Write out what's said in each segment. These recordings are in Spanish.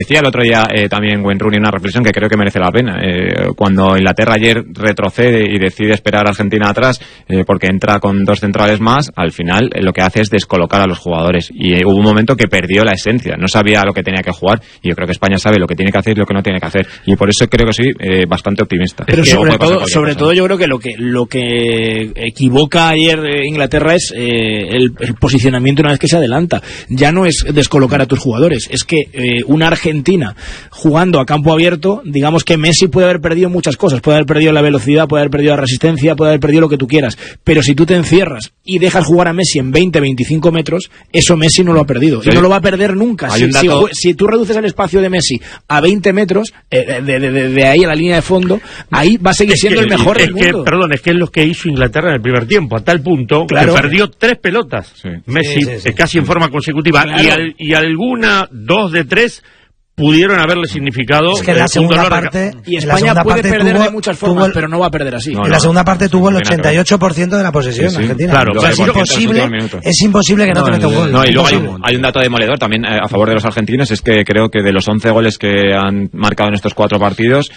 Decía el otro día también Wayne Rooney una reflexión que creo que merece la pena. Cuando Inglaterra ayer retrocede y decide esperar a Argentina atrás porque entra con 2 centrales más, al final lo que hace es descolocar a los jugadores. Y hubo un momento que perdió la esencia, no sabía lo que tenía que jugar, y yo creo que España sabe lo que tiene que hacer y lo que no tiene que hacer. Y por eso creo que soy bastante optimista. Pero sobre todo yo creo que lo que equivoca ayer Inglaterra es el posicionamiento una vez que se adelanta. Ya no es descolocar a tus jugadores, es que una Argentina jugando a campo abierto, digamos que Messi puede haber perdido muchas cosas, puede haber perdido la velocidad, puede haber perdido la resistencia, puede haber perdido lo que tú quieras, pero si tú te encierras y dejas jugar a Messi en 20-25 metros, eso Messi no lo ha perdido, y no lo va a perder nunca. Si tú reduces el espacio de Messi a 20 metros, de ahí a la línea de fondo, ahí va a seguir siendo el mejor del mundo. Perdón, es que es lo que hizo Inglaterra en el primer tiempo, a tal punto que perdió 3 pelotas, Messi, casi en forma consecutiva, y alguna 2 de 3 pudieron haberle significado es que la segunda parte, y España puede perder de muchas formas, pero no va a perder así. En la segunda parte tuvo el 88% de la posesión Argentina. Claro, es imposible que no te meta un gol. Y luego hay un dato demoledor también a favor de los argentinos, es que creo que de los 11 goles que han marcado en estos 4 partidos,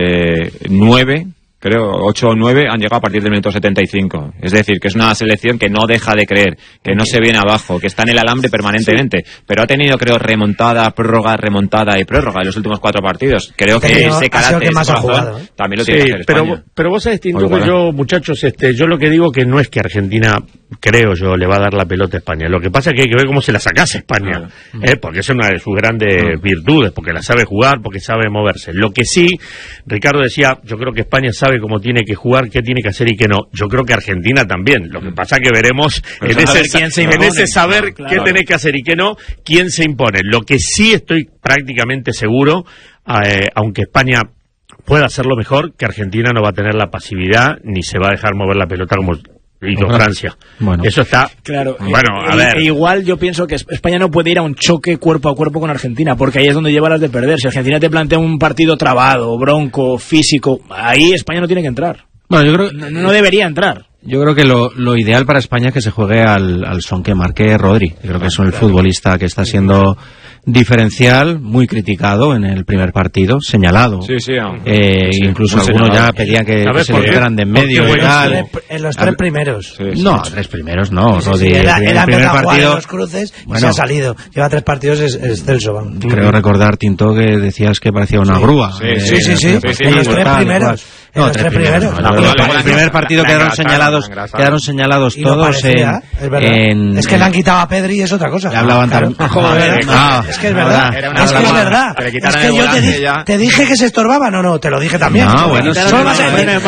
9... creo 8 o 9 han llegado a partir del minuto 75. Es decir, que es una selección que no deja de creer, que no se viene abajo, que está en el alambre permanentemente. Pero ha tenido, creo, remontada y prórroga en los últimos 4 partidos. Creo que ese carácter también lo tiene que hacer España. Pero vos sabés, Tinto, que yo, muchachos, yo lo que digo que no es que Argentina, creo yo, le va a dar la pelota a España. Lo que pasa es que hay que ver cómo se la sacase España, porque es una de sus grandes virtudes, porque la sabe jugar, porque sabe moverse. Lo que sí, Ricardo decía, yo creo que España sabe cómo tiene que jugar, qué tiene que hacer y qué no. Yo creo que Argentina también. Lo que pasa es que veremos en ese saber qué tenés que hacer y qué no, quién se impone. Lo que sí estoy prácticamente seguro, aunque España pueda hacerlo mejor, que Argentina no va a tener la pasividad ni se va a dejar mover la pelota como hizo Francia. Bueno, eso está claro. Bueno, a ver. Igual yo pienso que España no puede ir a un choque cuerpo a cuerpo con Argentina, porque ahí es donde lleva las de perder. Si Argentina te plantea un partido trabado, bronco, físico, ahí España no tiene que entrar. Bueno, yo creo no debería entrar. Yo creo que lo ideal para España es que se juegue al son que marque Rodri. Yo creo que es el futbolista que está siendo diferencial, muy criticado en el primer partido, señalado. Incluso algunos ya pedían que se le dieran de en medio y tal. En los 3 primeros. No, 3 primeros no. Rodri, el primer partido, los cruces, bueno, se ha salido. Lleva 3 partidos excelso. Creo recordar, Tinto, que decías que parecía una grúa. Sí. En los 3 primeros. No, 3 primeros. El primer partido quedaron señalados todos en... Es que le han quitado a Pedri y es otra cosa. Hablaban también. Joder, es que es verdad. Es que es verdad. Es que yo te dije que se estorbaba. No, te lo dije también. No, bueno, solo vas a decir,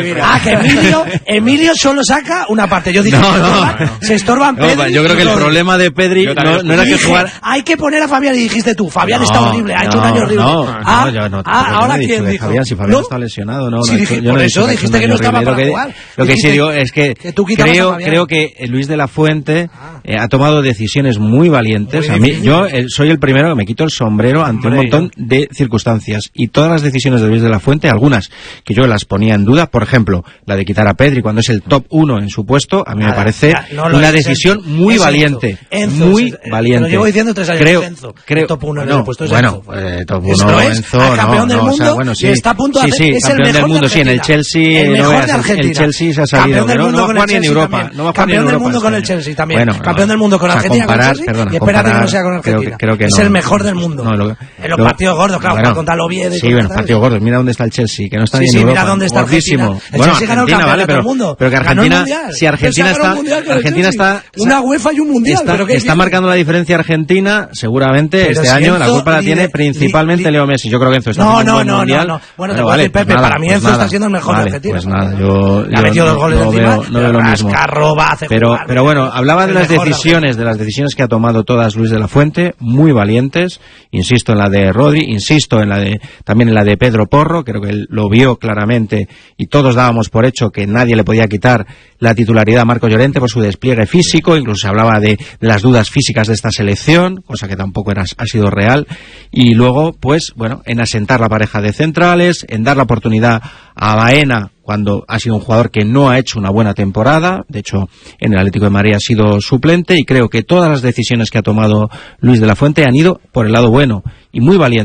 que Emilio solo saca una parte. Yo dije, se estorban Pedri. Yo creo que el problema de Pedri no era que jugar. Hay que poner a Fabián, y dijiste tú, Fabián está horrible, ha hecho un año horrible. Ahora quién dijo. Fabián, si Fabián está lesionado, no. Por eso dijiste que no estaba para jugar. Lo que sí digo es que creo que Luis de la Fuente ha tomado decisiones muy valientes. Yo soy el primero que me quito el sombrero ante un montón de circunstancias, y todas las decisiones de Luis de la Fuente, algunas que yo las ponía en duda, por ejemplo, la de quitar a Pedri cuando es el top 1 en su puesto, a mí me parece una decisión muy valiente. Muy valiente. Lo llevo diciendo 3 años. Creo top 1 en el puesto es Enzo. Top 1 Enzo, campeón del mundo, y está a punto de hacer, es el mejor del mundo. Sí, en el Chelsea, el Chelsea se ha salido, no va a jugar ni en Europa. Campeón del mundo con el Chelsea también. Campeón del mundo con Argentina, con el Chelsea, y espérate que no sea con Argentina. Es el mejor del mundo. En los partidos gordos, claro, contra el Oviedo. Sí, en los partidos gordos. Mira dónde está el Chelsea, que no está ni en Europa. Mira dónde está Argentina. El Chelsea ganó el campeonato del mundo. Pero que Argentina, si Argentina está... Una UEFA y un mundial. Está marcando la diferencia Argentina, seguramente este año la culpa la tiene principalmente Leo Messi. Yo creo que Enzo está haciendo un buen mundial. Bueno, te voy a decir, Pepe, para mí Enzo está siendo el mejor de Argentina. Pues nada, yo no veo lo mismo. Pero bueno, hablaba de las decisiones que ha tomado todas Luis de la Fuente, muy valientes. Insisto en la de Rodri, insisto también en la de Pedro Porro. Creo que él lo vio claramente y todos dábamos por hecho que nadie le podía quitar la titularidad a Marco Llorente por su despliegue físico. Incluso se hablaba de las dudas físicas de esta selección, cosa que tampoco ha sido real. Y luego, pues bueno, en asentar la pareja de centrales, en dar la oportunidad a Baena cuando ha sido un jugador que no ha hecho una buena temporada. De hecho, en el Atlético de Madrid ha sido suplente, y creo que todas las decisiones que ha tomado Luis de la Fuente han ido por el lado bueno y muy valientes.